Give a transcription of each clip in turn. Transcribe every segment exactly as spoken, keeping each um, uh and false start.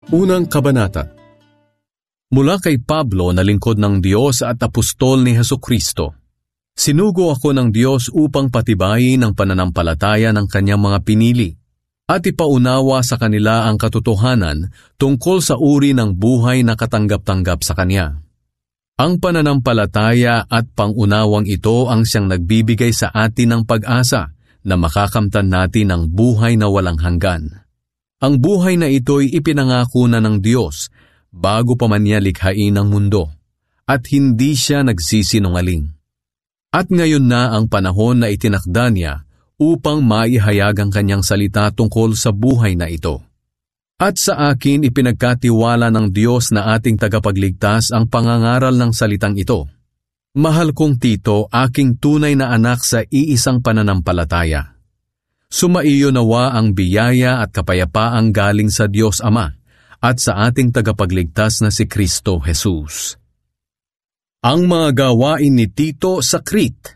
Unang Kabanata. Mula kay Pablo na lingkod ng Diyos at apostol ni Hesukristo. Sinugo ako ng Diyos upang patibayin ang pananampalataya ng kanyang mga pinili at ipaunawa sa kanila ang katotohanan tungkol sa uri ng buhay na katanggap-tanggap sa Kanya. Ang pananampalataya at pangunawang ito ang siyang nagbibigay sa atin ng pag-asa na makakamtan natin ang buhay na walang hanggan. Ang buhay na ito'y ipinangako na ng Diyos bago pa man niya likhain ang mundo, at hindi siya nagsisinungaling. At ngayon na ang panahon na itinakda niya upang maihayag ang kanyang salita tungkol sa buhay na ito. At sa akin ipinagkatiwala ng Diyos na ating tagapagligtas ang pangangaral ng salitang ito. Mahal kong Tito, aking tunay na anak sa iisang pananampalataya. Sumaiyo nawa ang biyaya at kapayapaang galing sa Diyos Ama at sa ating tagapagligtas na si Kristo Jesus. Ang mga gawain ni Tito sa Crete.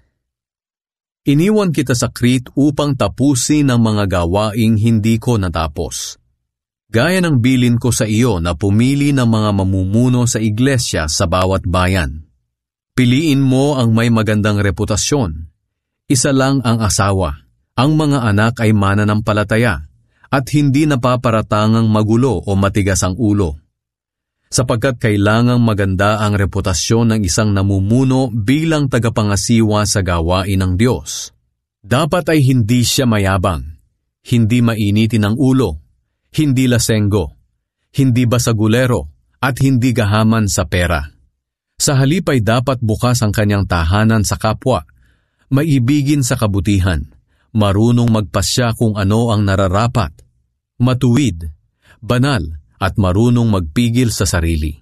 Iniwan kita sa Crete upang tapusin ang mga gawaing hindi ko natapos. Gaya ng bilin ko sa iyo na pumili ng mga mamumuno sa iglesia sa bawat bayan. Piliin mo ang may magandang reputasyon. Isa lang ang asawa. Ang mga anak ay mananampalataya at hindi napaparatangang magulo o matigas ang ulo. Sapagkat kailangang maganda ang reputasyon ng isang namumuno bilang tagapangasiwa sa gawain ng Diyos. Dapat ay hindi siya mayabang, hindi mainitin ang ulo, hindi lasenggo, hindi basagulero, at hindi gahaman sa pera. Sa halip ay dapat bukas ang kanyang tahanan sa kapwa, maibigin sa kabutihan, marunong magpasya kung ano ang nararapat, matuwid, banal, at marunong magpigil sa sarili.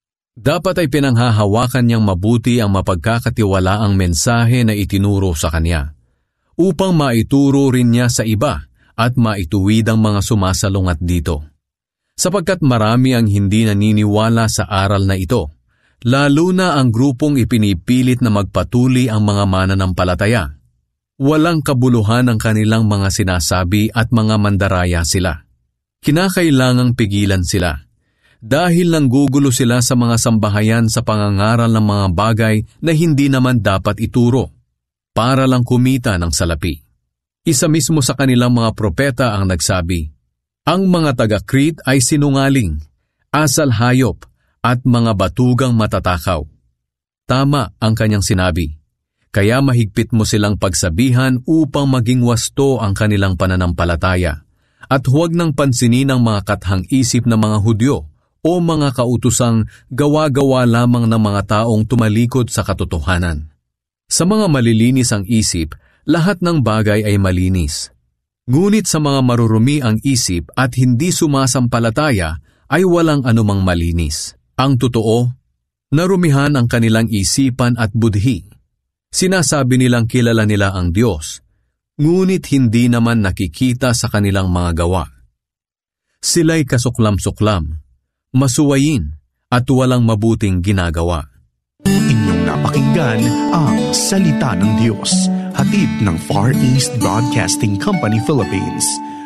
Dapat ay pinanghahawakan niyang mabuti ang mapagkakatiwalaang mensahe na itinuro sa kanya, upang maituro rin niya sa iba at maituwid ang mga sumasalungat dito. Sapagkat marami ang hindi naniniwala sa aral na ito, lalo na ang grupong ipinipilit na magpatuli ang mga mananampalataya. Walang kabuluhan ang kanilang mga sinasabi at mga mandaraya sila. Kinakailangang pigilan sila, dahil nanggugulo sila sa mga sambahayan sa pangangaral ng mga bagay na hindi naman dapat ituro, para lang kumita ng salapi. Isa mismo sa kanilang mga propeta ang nagsabi, ang mga taga-Crete ay sinungaling, asal hayop, at mga batugang matatakaw. Tama ang kanyang sinabi. Kaya mahigpit mo silang pagsabihan upang maging wasto ang kanilang pananampalataya, at huwag nang pansinin ang mga kathang-isip na mga Hudyo o mga kautusang gawa-gawa lamang ng mga taong tumalikod sa katotohanan. Sa mga malilinis ang isip, lahat ng bagay ay malinis. Ngunit sa mga marurumi ang isip at hindi sumasampalataya ay walang anumang malinis. Ang totoo, narumihan ang kanilang isipan at budhi. Sinasabi nilang kilala nila ang Diyos, ngunit hindi naman nakikita sa kanilang mga gawa. Sila'y kasuklam-suklam, masuwayin, at walang mabuting ginagawa. Inyong napakinggan ang Salita ng Diyos, hatid ng Far East Broadcasting Company Philippines.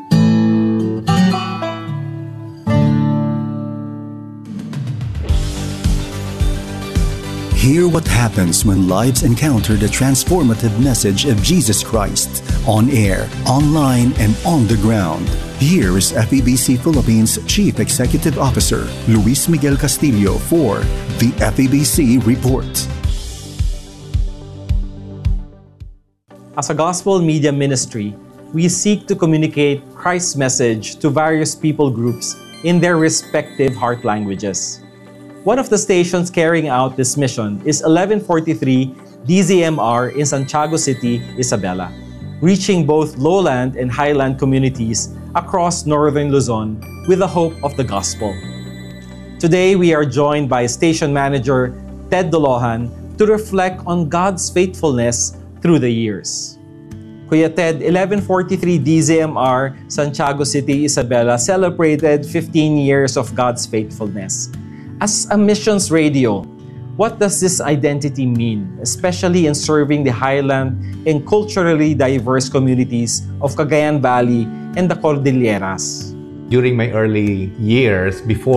Hear what happens when lives encounter the transformative message of Jesus Christ on air, online, and on the ground. Here is F E B C Philippines Chief Executive Officer Luis Miguel Castillo for the F E B C Report. As a gospel media ministry, we seek to communicate Christ's message to various people groups in their respective heart languages. One of the stations carrying out this mission is eleven forty-three D Z M R in Santiago City, Isabela, reaching both lowland and highland communities across northern Luzon with the hope of the gospel. Today, we are joined by Station Manager Ted Dolohan to reflect on God's faithfulness through the years. Kuya Ted, eleven forty-three D Z M R Santiago City, Isabela celebrated fifteen years of God's faithfulness. As a missions radio, what does this identity mean, especially in serving the highland and culturally diverse communities of Cagayan Valley and the Cordilleras? During my early years, before